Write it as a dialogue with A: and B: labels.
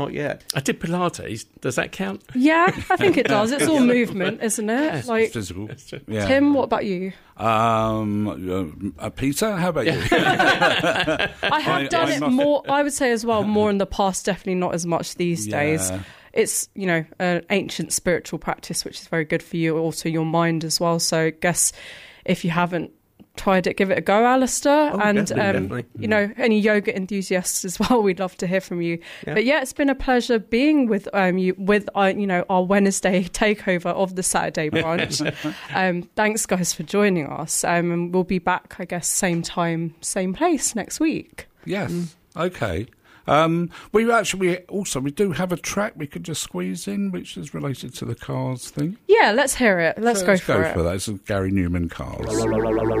A: Not yet.
B: I did Pilates. Does that count?
C: Yeah, I think it does. It's all movement, isn't it?
B: Yes,
C: like
A: Physical. Yeah.
C: Tim, what about you?
A: Peter, how about you?
C: I have done it more, I would say as well, more in the past, definitely not as much these days. It's, an ancient spiritual practice, which is very good for you, also your mind as well. So I guess if you haven't tried it, give it a go, Alistair.
B: Definitely.
C: Any yoga enthusiasts as well, we'd love to hear from you. Yeah. But it's been a pleasure being with you with our Wednesday takeover of the Saturday branch. Thanks guys for joining us, and we'll be back, I guess, same time, same place next week.
A: Yes. Okay. We do have a track we could just squeeze in, which is related to the Cars thing.
C: Yeah, let's hear it. Let's go for it.
A: That. It's Gary Newman, Cars.